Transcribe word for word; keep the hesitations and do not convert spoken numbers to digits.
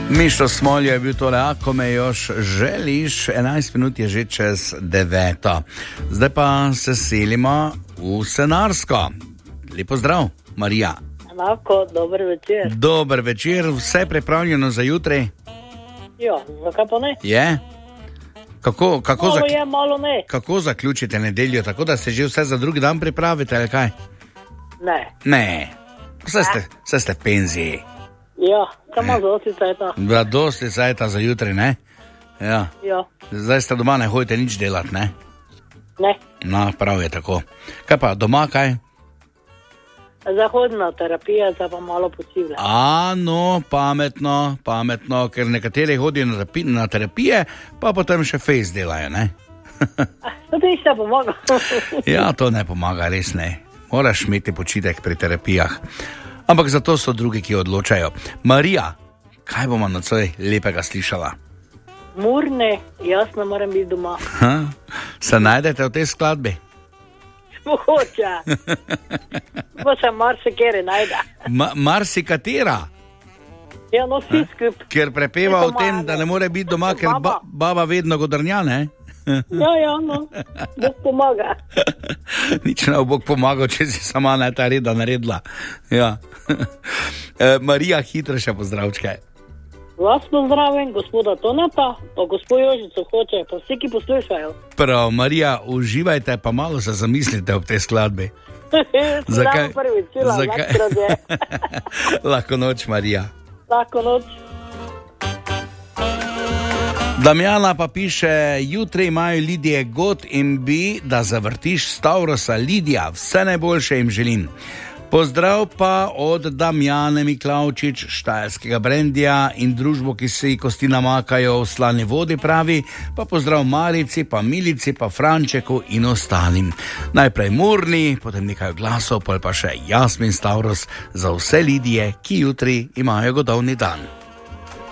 Mišo Smoljo je bil tole, ako me još želiš, enajst minut je že čez deveto. Zdaj pa se selimo v Senarsko. Lepo zdrav, Marija. Enako, dober večer. Dober večer, vse pripravljeno za jutri? Jo, zakaj pa ne? Je? Kako, kako, malo zak... je, malo ne. kako zaključite nedeljo, tako da se že vse za drugi dan pripravite, ali kaj? Ne. Ne, vse ste, vse ste penziji. Ja, samo dosti cajta. Da, dosti cajta za jutri, ne? Ja. Ja. Zdaj ste doma, ne hodite nič delati, ne? Ne. No, prav je tako. Kaj pa, doma kaj? Zahodna terapija, za pa malo počivlja. A, no, pametno, pametno, ker nekateri hodijo na, terapi, na terapije, pa potem še face delajo, ne? To ti še pomaga. Ja, to ne pomaga, res ne. Moraš imeti počitek pri terapijah. Ampak zato so drugi, ki odločajo. Marija, kaj bomo nocoj lepega slišala? Murne, jaz ne morem biti doma. Ha? Se najdete v tej skladbi? Mogoče. Pa se marsikere najde. Ma, marsikatera? Ja, no, vsi skup. Ker prepeva o tem, da ne more biti doma, ker ba, baba vedno godrnja, ne? Ja, ja, no, Bog pomaga. Nič ne bo Bog pomagal, če si sama ne ta reda naredila. Ja. E, Marija, hitro še pozdravčkaj. Vas pozdravim, gospoda Tonata, pa gospod Jožico hoče, pa vsi, ki poslušajo. Prav, Marija, uživajte, pa malo se zamislite ob tej skladbi. Zakaj? Čula, Zakaj? Lahko noč, Marija. Lahko noč. Damjana pa piše, jutri imajo Lidije God in bi, da zavrtiš Stavrosa. Lidija, vse najboljše jim želim. Pozdrav pa od Damjane Miklavčič, štajerskega brendija in družbo, ki se ji kosti namakajo v slani vodi, pravi, pa pozdrav Marici, pa Milici, pa Frančeku in ostalim. Najprej Murni, potem nekaj glasov, pa še Jasmin Stavros za vse Lidije, ki jutri imajo godovni dan.